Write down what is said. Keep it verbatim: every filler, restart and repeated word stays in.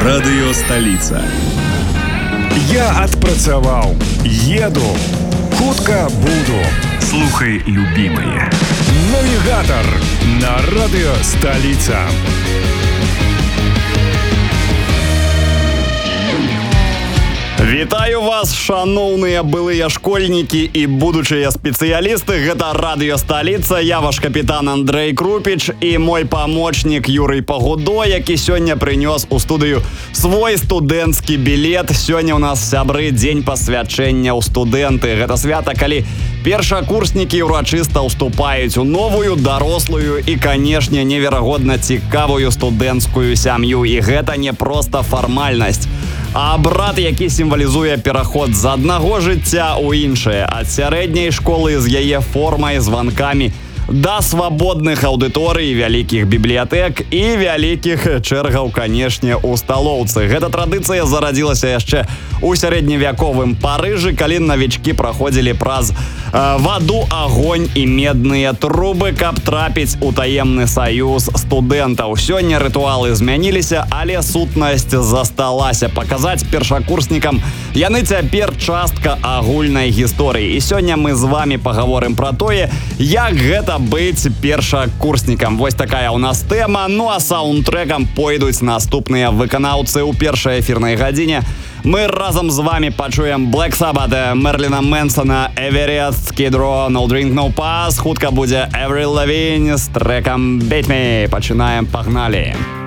Радыёсталіца. Я адпрацаваў, еду, хутка буду. Слухай, любімае. Навігатар на Радыёсталіца. Вітаю вас, шаноўныя былыя школьнікі і будучыя спецыялісты. Гэта Радыёсталіца. Я ваш капітан Андрэй Крупіч і мой памочнік Юрый Пагудо, які сёння прынёс у студыю свой студэнцкі білет. Сёння ў нас, сябры, дзень пасвячэння ў студэнты. Гэта свята, калі першакурснікі урачыста ўступаюць у новую, дарослую і, канешне, неверагодна цікавую студэнцкую сям'ю. І гэта не проста фармальнасць, а абрад, які сімвалізуе пераход з аднаго жыцця ў іншае, ад сярэдняй школы з яе формай, званкамі, да свабодных аўдыторый, вялікіх бібліятэк і вялікіх чэргаў, канешне, у сталоўцы. Гэта традыцыя зарадзілася яшчэ у сярэдневяковым Парыжы, калі навічкі праходзілі праз э, ваду, агонь і медныя трубы, каб трапіць у таемны саюз студэнтаў. Сёння рытуалы змяніліся, але сутнасць засталася. Паказаць першакурснікам яны цяпер частка агульнай гісторыі. І сёння мы з вами пагаворым пра тое, як гэта быць першакурснікам. Вось такая ў нас тэма. Ну а саундтрэкам пойдуць наступныя выканаўцы ў першай эфірнай гадзіне. Мы разам з вами пачуем Black Sabbath, Мерліна Мэнсона, Everest, Skid Row, No Drink No Pass. Хутка будзе Avril Lavigne з трэкам Beat Me. Пачынаем, пагналі.